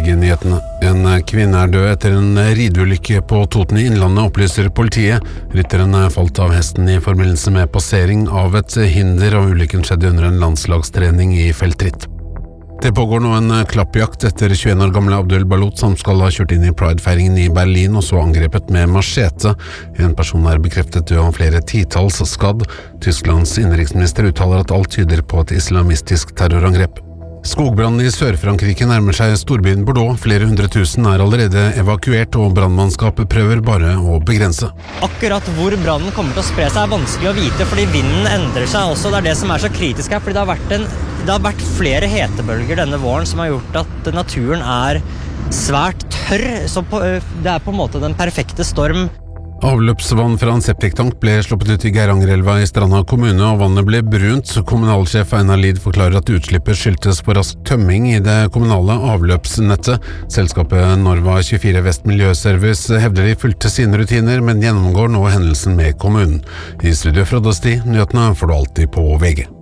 VG-nyhetene. En kvinne død etter en rideulykke på Toten i Innlandet, opplyser politiet. Rytteren falt av hesten i forbindelse med passering av et hinder, og ulykken skjedde under en landslagstrening i feltritt. Det pågår nå en klappjakt etter 21 år gamle Abdul Balot, som skal ha kjørt inn i Pride-feiringen i Berlin og så angrepet med machete. En person bekreftet død og flere titalls skadd. Tysklands innenriksminister uttaler at alt tyder på et islamistisk terrorangrep. Skogbrannen i Sør-Frankrike nærmer seg storbyen Bordeaux. Flere 100 000 allerede evakuert, og brannmannskapet prøver bare å begrense. Akkurat hvor brannen kommer til å spre seg vanskelig å vite, fordi vinden endrer seg også. Det det som så kritisk her, fordi det har vært flere hetebølger denne våren som har gjort at naturen svært tørr, så det på en måte den perfekte storm. Avløpsvann fra en septiktank ble sluppet ut i Geirangerelva i Stranda kommune, og vannet ble brunt. Kommunalsjef Einar Lid forklarer at utslippet skyldtes på rask tømming i det kommunale avløpsnettet. Selskapet Norva 24 Vest Miljøservice hevder de fulgte sine rutiner, men gjennomgår nå hendelsen med kommunen. I studio fra Dosti, nyhetene får du alltid på VG.